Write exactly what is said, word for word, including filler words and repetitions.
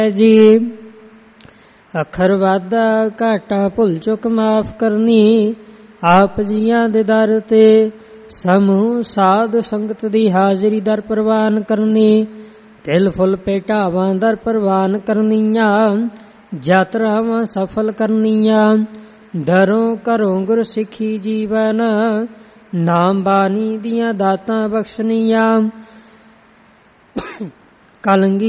ਜੀ। ਅੱਖਰ ਵਾਧਾ ਘਾਟਾ ਭੁੱਲ ਚੁੱਕ ਮਾਫ ਕਰਨੀ, ਆਪ ਜੀਆਂ ਦੇ ਦਰ ਤੇ ਸਮੂਹ ਸਾਧ ਸੰਗਤ ਦੀ ਹਾਜ਼ਰੀ ਦਰ ਪ੍ਰਵਾਨ ਕਰਨੀ। ਤਿਲ ਫੁੱਲ ਭੇਟਾਵਾਂ ਦਰ ਪ੍ਰਵਾਨ ਕਰਨੀਆਂ, ਯਾਤਰਾਵਾਂ ਸਫਲ ਕਰਨੀਆਂ। ਦਰੋਂ ਘਰੋਂ ਗੁਰ ਸਿੱਖੀ ਜੀਵਨ, ਨਾਮ ਬਾਣੀ ਦੀਆਂ ਦਾਤਾਂ ਬਖਸ਼ਣੀਆਂ। ਕਲਗੀ